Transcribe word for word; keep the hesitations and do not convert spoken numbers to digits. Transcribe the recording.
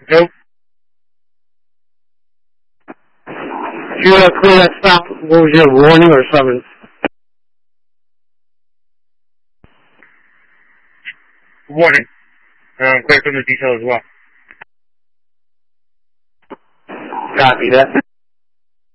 Nope. If you want to clear that stop, what was your warning or summons? Warning. Um, clear from the detail as well. Copy that.